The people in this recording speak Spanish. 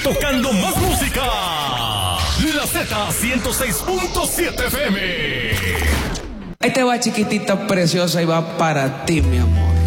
tocando más música. La Z106.7 FM. Ahí te va, chiquitita preciosa, y va para ti, mi amor.